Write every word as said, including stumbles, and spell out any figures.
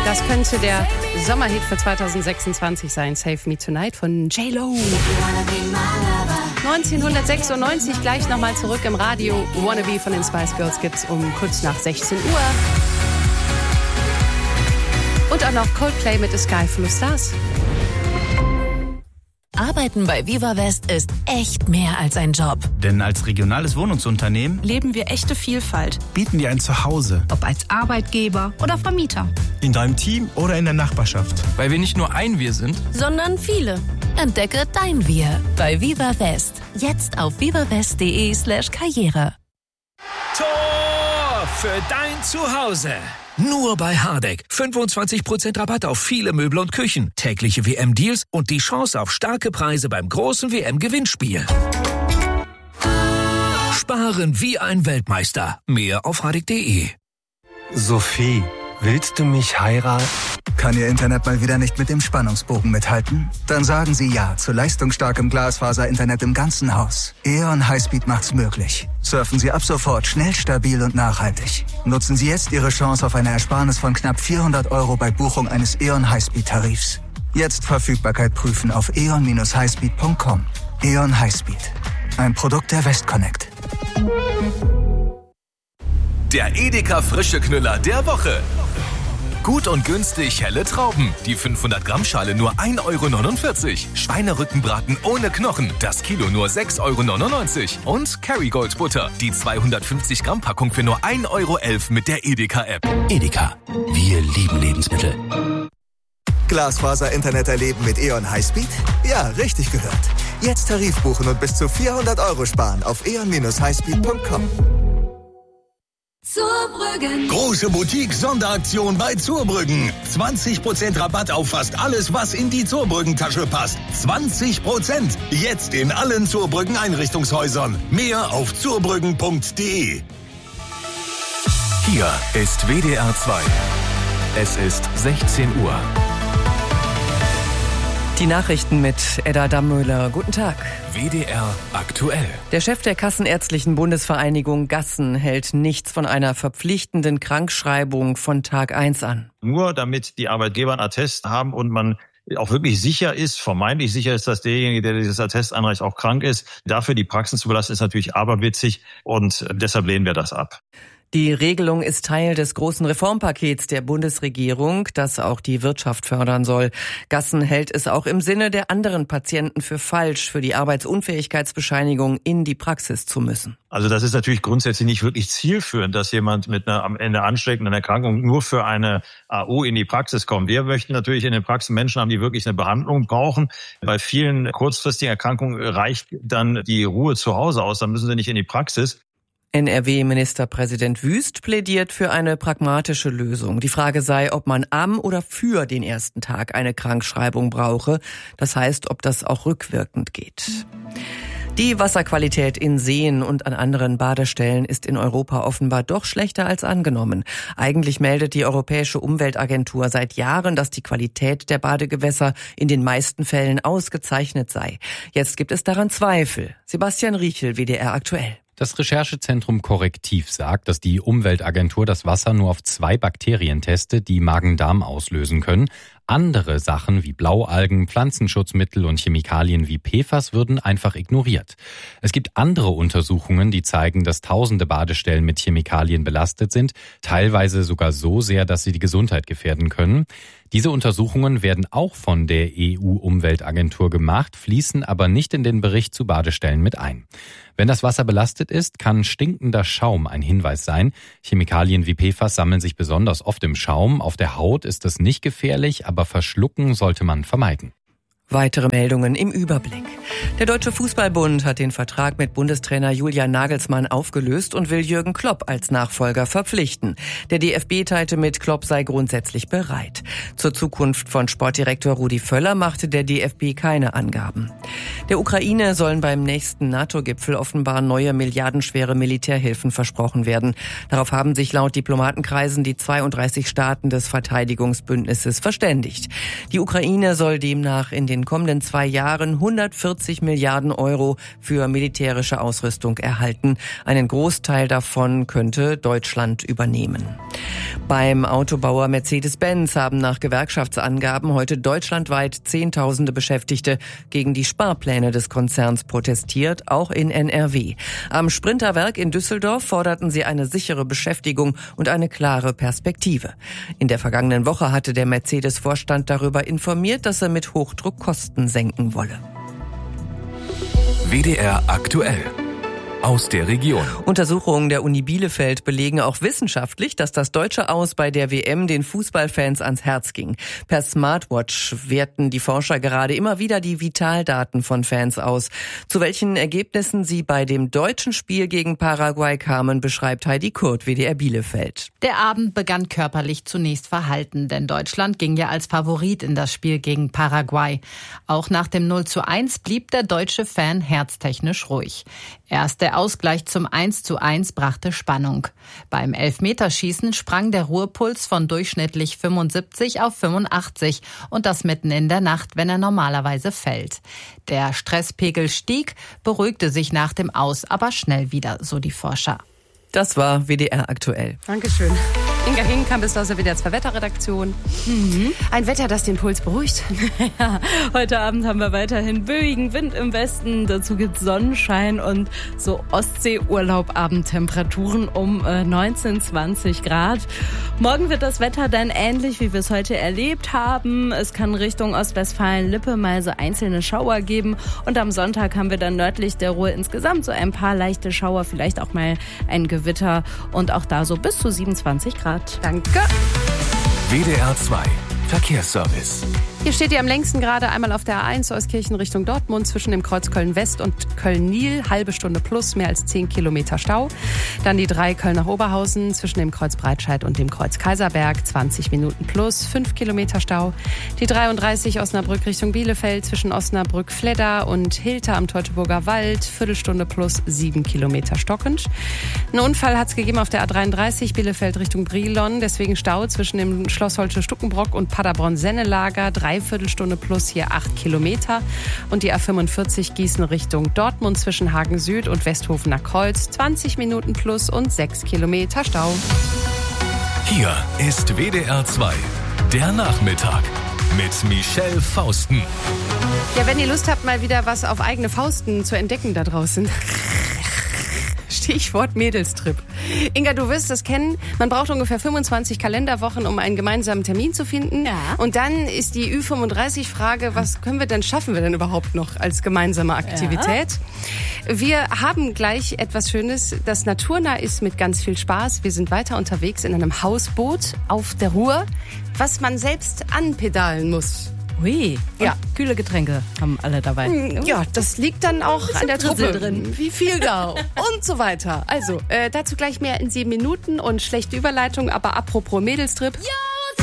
Das könnte der Sommerhit für zwanzig sechsundzwanzig sein. Save Me Tonight von J-Lo. neunzehnhundertsechsundneunzig, gleich nochmal zurück im Radio. Wannabe von den Spice Girls gibt's um kurz nach sechzehn Uhr. Und auch noch Coldplay mit The Sky Full of Stars. Arbeiten bei Viva West ist echt mehr als ein Job. Denn als regionales Wohnungsunternehmen leben wir echte Vielfalt. bieten wir ein Zuhause. Ob als Arbeitgeber oder Vermieter. In deinem Team oder in der Nachbarschaft. Weil wir nicht nur ein Wir sind, sondern viele. Entdecke dein Wir bei Viva West. Jetzt auf vivawest.de slash Karriere. Tor für dein Zuhause. Nur bei Hardegg. fünfundzwanzig Prozent Rabatt auf viele Möbel und Küchen. Tägliche W M-Deals und die Chance auf starke Preise beim großen W M-Gewinnspiel. Sparen wie ein Weltmeister. Mehr auf hardegg punkt de. Sophie, willst du mich heiraten? Kann Ihr Internet mal wieder nicht mit dem Spannungsbogen mithalten? Dann sagen Sie Ja zu leistungsstarkem Glasfaser-Internet im ganzen Haus. E O N Highspeed macht's möglich. Surfen Sie ab sofort schnell, stabil und nachhaltig. Nutzen Sie jetzt Ihre Chance auf eine Ersparnis von knapp vierhundert Euro bei Buchung eines E O N Highspeed-Tarifs. Jetzt Verfügbarkeit prüfen auf e o n dash highspeed punkt com. E O N Highspeed. Ein Produkt der Westconnect. Der Edeka Frische Knüller der Woche. Gut und günstig helle Trauben. Die fünfhundert Gramm Schale nur ein Euro neunundvierzig. Schweinerückenbraten ohne Knochen. Das Kilo nur sechs Euro neunundneunzig. Und Kerrygold Butter. Die zweihundertfünfzig Gramm Packung für nur ein Euro elf mit der Edeka-App. Edeka. Wir lieben Lebensmittel. Glasfaser-Internet erleben mit E O N Highspeed? Ja, richtig gehört. Jetzt Tarif buchen und bis zu vierhundert Euro sparen auf e o n dash highspeed punkt com. Zurbrüggen. Große Boutique-Sonderaktion bei Zurbrüggen. zwanzig Prozent Rabatt auf fast alles, was in die Zurbrüggen-Tasche passt. zwanzig Prozent. Jetzt in allen Zurbrüggen-Einrichtungshäusern. Mehr auf zurbrüggen punkt de. Hier ist W D R zwei. Es ist sechzehn Uhr. Die Nachrichten mit Edda Dammöhler. Guten Tag. W D R aktuell. Der Chef der Kassenärztlichen Bundesvereinigung Gassen hält nichts von einer verpflichtenden Krankschreibung von Tag eins an. Nur damit die Arbeitgeber einen Attest haben und man auch wirklich sicher ist, vermeintlich sicher ist, dass derjenige, der dieses Attest anreicht, auch krank ist. Dafür die Praxen zu belasten, ist natürlich aberwitzig und deshalb lehnen wir das ab. Die Regelung ist Teil des großen Reformpakets der Bundesregierung, das auch die Wirtschaft fördern soll. Gassen hält es auch im Sinne der anderen Patienten für falsch, für die Arbeitsunfähigkeitsbescheinigung in die Praxis zu müssen. Also das ist natürlich grundsätzlich nicht wirklich zielführend, dass jemand mit einer am Ende ansteckenden Erkrankung nur für eine A U in die Praxis kommt. Wir möchten natürlich in den Praxen Menschen haben, die wirklich eine Behandlung brauchen. Bei vielen kurzfristigen Erkrankungen reicht dann die Ruhe zu Hause aus, dann müssen sie nicht in die Praxis. N R W-Ministerpräsident Wüst plädiert für eine pragmatische Lösung. Die Frage sei, ob man am oder für den ersten Tag eine Krankschreibung brauche. Das heißt, ob das auch rückwirkend geht. Die Wasserqualität in Seen und an anderen Badestellen ist in Europa offenbar doch schlechter als angenommen. Eigentlich meldet die Europäische Umweltagentur seit Jahren, dass die Qualität der Badegewässer in den meisten Fällen ausgezeichnet sei. Jetzt gibt es daran Zweifel. Sebastian Riechel, W D R aktuell. Das Recherchezentrum Korrektiv sagt, dass die Umweltagentur das Wasser nur auf zwei Bakterien testet, die Magen-Darm auslösen können. Andere Sachen wie Blaualgen, Pflanzenschutzmittel und Chemikalien wie P F A S würden einfach ignoriert. Es gibt andere Untersuchungen, die zeigen, dass tausende Badestellen mit Chemikalien belastet sind, teilweise sogar so sehr, dass sie die Gesundheit gefährden können. Diese Untersuchungen werden auch von der E U-Umweltagentur gemacht, fließen aber nicht in den Bericht zu Badestellen mit ein. Wenn das Wasser belastet ist, kann stinkender Schaum ein Hinweis sein. Chemikalien wie P F A S sammeln sich besonders oft im Schaum. Auf der Haut ist es nicht gefährlich, aber verschlucken sollte man vermeiden. Weitere Meldungen im Überblick. Der Deutsche Fußballbund hat den Vertrag mit Bundestrainer Julian Nagelsmann aufgelöst und will Jürgen Klopp als Nachfolger verpflichten. Der D F B teilte mit, Klopp sei grundsätzlich bereit. Zur Zukunft von Sportdirektor Rudi Völler machte der D F B keine Angaben. Der Ukraine sollen beim nächsten NATO-Gipfel offenbar neue milliardenschwere Militärhilfen versprochen werden. Darauf haben sich laut Diplomatenkreisen die zweiunddreißig Staaten des Verteidigungsbündnisses verständigt. Die Ukraine soll demnach in den den kommenden zwei Jahren hundertvierzig Milliarden Euro für militärische Ausrüstung erhalten. Einen Großteil davon könnte Deutschland übernehmen. Beim Autobauer Mercedes-Benz haben nach Gewerkschaftsangaben heute deutschlandweit Zehntausende Beschäftigte gegen die Sparpläne des Konzerns protestiert, auch in N R W. Am Sprinterwerk in Düsseldorf forderten sie eine sichere Beschäftigung und eine klare Perspektive. In der vergangenen Woche hatte der Mercedes-Vorstand darüber informiert, dass er mit Hochdruck Kosten senken wolle. W D R aktuell. Aus der Region. Untersuchungen der Uni Bielefeld belegen auch wissenschaftlich, dass das deutsche Aus bei der W M den Fußballfans ans Herz ging. Per Smartwatch werten die Forscher gerade immer wieder die Vitaldaten von Fans aus. Zu welchen Ergebnissen sie bei dem deutschen Spiel gegen Paraguay kamen, beschreibt Heidi Kurt, W D R Bielefeld. Der Abend begann körperlich zunächst verhalten, denn Deutschland ging ja als Favorit in das Spiel gegen Paraguay. Auch nach dem null zu eins blieb der deutsche Fan herztechnisch ruhig. Erst der Ausgleich zum eins zu eins brachte Spannung. Beim Elfmeterschießen sprang der Ruhepuls von durchschnittlich fünfundsiebzig auf fünfundachtzig und das mitten in der Nacht, wenn er normalerweise fällt. Der Stresspegel stieg, beruhigte sich nach dem Aus aber schnell wieder, so die Forscher. Das war W D R aktuell. Dankeschön. Inga Hinkamp ist aus der W D R zwei Wetterredaktion. Mhm. Ein Wetter, das den Puls beruhigt. Ja, heute Abend haben wir weiterhin böigen Wind im Westen. Dazu gibt's Sonnenschein und so Ostsee-Urlaub-Abendtemperaturen um äh, neunzehn, zwanzig Grad. Morgen wird das Wetter dann ähnlich, wie wir es heute erlebt haben. Es kann Richtung Ostwestfalen-Lippe mal so einzelne Schauer geben. Und am Sonntag haben wir dann nördlich der Ruhr insgesamt so ein paar leichte Schauer, vielleicht auch mal ein Gewitter und auch da so bis zu siebenundzwanzig Grad. Danke. W D R zwei Verkehrsservice. Hier steht ihr am längsten gerade einmal auf der A eins Euskirchen Richtung Dortmund zwischen dem Kreuz Köln-West und Köln-Nil. Halbe Stunde plus, mehr als zehn Kilometer Stau. Dann die drei Köln nach Oberhausen zwischen dem Kreuz Breitscheid und dem Kreuz Kaiserberg. zwanzig Minuten plus, fünf Kilometer Stau. Die dreiunddreißig Osnabrück Richtung Bielefeld zwischen Osnabrück-Fledder und Hilter am Teutoburger Wald. Viertelstunde plus, sieben Kilometer stockend. Ein Unfall hat es gegeben auf der A dreiunddreißig Bielefeld Richtung Brilon. Deswegen Stau zwischen dem Schloss Holsche-Stuckenbrock und Paderborn-Sennelager. Dreiviertelstunde plus, hier acht Kilometer. Und die A fünfundvierzig Gießen Richtung Dortmund zwischen Hagen Süd und Westhofener Kreuz. zwanzig Minuten plus und sechs Kilometer Stau. Hier ist W D R zwei, der Nachmittag mit Michelle Fausten. Ja, wenn ihr Lust habt, mal wieder was auf eigene Fausten zu entdecken da draußen. Stichwort Mädelstrip. Inga, du wirst das kennen. Man braucht ungefähr fünfundzwanzig Kalenderwochen, um einen gemeinsamen Termin zu finden. Ja. Und dann ist die Ü fünfunddreißig-Frage, was können wir denn, schaffen wir denn überhaupt noch als gemeinsame Aktivität? Ja. Wir haben gleich etwas Schönes, das naturnah ist mit ganz viel Spaß. Wir sind weiter unterwegs in einem Hausboot auf der Ruhr, was man selbst anpedalen muss. Ui, ja. Kühle Getränke haben alle dabei. Ja, das liegt dann auch an der Truppe drin. Wie viel da und so weiter. Also, äh, dazu gleich mehr in sieben Minuten und schlechte Überleitung, aber apropos Mädelstrip. Ja!